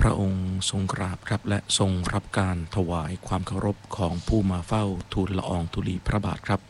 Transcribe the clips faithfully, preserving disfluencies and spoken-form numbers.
พระองค์ทรงกราบครับและทรงรับการถวายความเคารพของผู้มาเฝ้าทูลละอองธุลีพระบาทครับ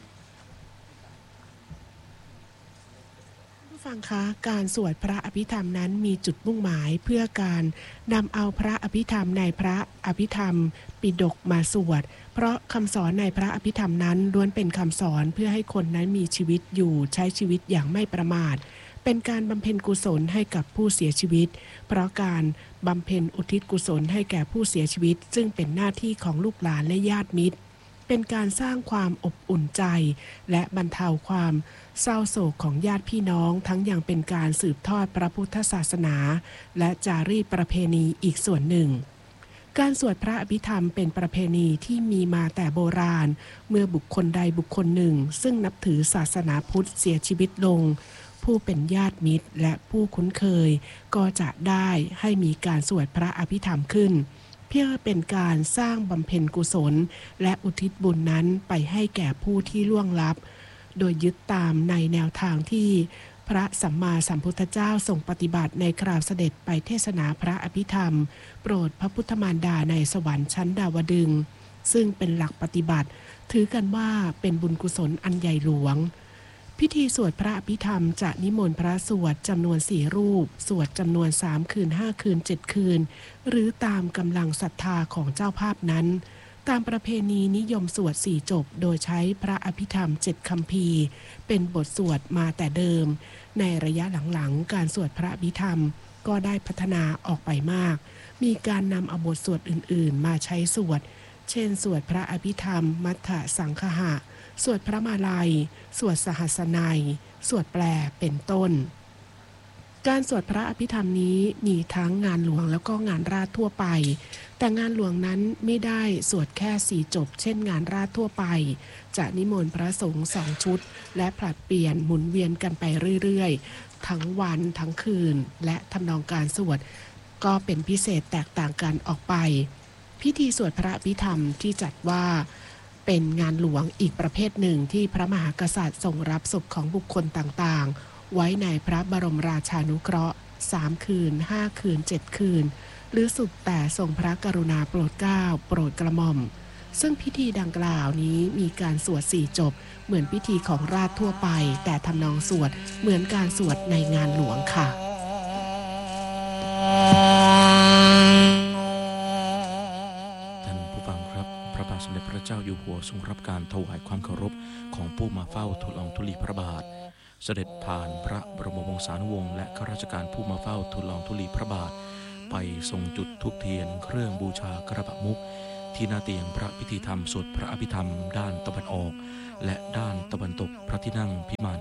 ผู้ฟังคะการสวดพระอภิธรรมนั้นมีจุดมุ่งหมายเพื่อการนำเอาพระอภิธรรมในพระอภิธรรมปิฎกมาสวดเพราะคำสอนในพระอภิธรรมนั้นล้วนเป็นคำสอนเพื่อให้คนนั้นมีชีวิตอยู่ใช้ชีวิตอย่างไม่ประมาทเป็นการบำเพ็ญกุศลให้กับผู้เสียชีวิตเพราะการบำเพ็ญอุทิศกุศลให้แก่ผู้เสียชีวิตซึ่งเป็นหน้าที่ของลูกหลานและญาติมิตรเป็นการสร้างความอบอุ่นใจและบรรเทาความเศร้าโศกของญาติพี่น้องทั้งยังเป็นการสืบทอดพระพุทธศาสนาและจารีตประเพณีอีกส่วนหนึ่งการสวดพระอภิธรรมเป็นประเพณีที่มีมาแต่โบราณเมื่อบุคคลใดบุคคลหนึ่งซึ่งนับถือศาสนาพุทธเสียชีวิตลงผู้เป็นญาติมิตรและผู้คุ้นเคยก็จะได้ให้มีการสวดพระอภิธรรมขึ้นเพื่อเป็นการสร้างบำเพ็ญกุศลและอุทิศบุญนั้นไปให้แก่ผู้ที่ล่วงลับโดยยึดตามในแนวทางที่พระสัมมาสัมพุทธเจ้าทรงปฏิบัติในคราวเสด็จไปเทศนาพระอภิธรรมโปรดพระพุทธมารดาในสวรรค์ชั้นดาวดึงส์ซึ่งเป็นหลักปฏิบัติถือกันว่าเป็นบุญกุศลอันใหญ่หลวงพิธีสวดพระอภิธรรมจะนิมนต์พระสวดจำนวนสี่รูปสวดจำนวนสามคืนห้าคืนเจ็ดคืนหรือตามกำลังศรัทธาของเจ้าภาพนั้นตามประเพณีนิยมสวดสี่จบโดยใช้พระอภิธรรมเจ็ดคัมภีร์เป็นบทสวดมาแต่เดิมในระยะหลังๆการสวดพระอภิธรรมก็ได้พัฒนาออกไปมากมีการนำเอาบทสวดอื่นๆมาใช้สวดเช่นสวดพระอภิธรรมมัทธสังคหะสวดพระมาลัยสวดสหัสนัยสวดแปลเป็นต้นการสวดพระอภิธรรมนี้มีทั้งงานหลวงแล้วก็งานราษฎรทั่วไปแต่งานหลวงนั้นไม่ได้สวดแค่สี่จบเช่นงานราษฎรทั่วไปจะนิมนต์พระสงฆ์สองชุดและผลัดเปลี่ยนหมุนเวียนกันไปเรื่อยๆทั้งวันทั้งคืนและทำนองการสวดก็เป็นพิเศษแตกต่างกันออกไปพิธีสวดพระอภิธรรมที่จัดว่าเป็นงานหลวงอีกประเภทหนึ่งที่พระมหากษัตริย์ทรงรับศพของบุคคลต่างๆไว้ในพระบรมราชานุเคราะห์สามคืนห้าคืนเจ็ดคืนหรือสุดแต่ทรงพระกรุณาโปรดเกล้าโปรดกระหม่อมซึ่งพิธีดังกล่าวนี้มีการสวดสี่จบเหมือนพิธีของราษฎรทั่วไปแต่ทำนองสวดเหมือนการสวดในงานหลวงค่ะสมเด็จพระเจ้าอยู่หัวทรงรับการถวายความเคารพของผู้มาเฝ้าทูลละอองธุลีพระบาทเสด็จผ่านพระบรมวงศานุวงศ์และข้าราชการผู้มาเฝ้าทูลละอองธุลีพระบาทไปทรงจุดธูปเทียนเครื่องบูชากระบะมุกที่หน้าเตียงพระพิธีธรรมสวดพระอภิธรรมด้านตะวันออกและด้านตะวันตกพระที่นั่งพิมาน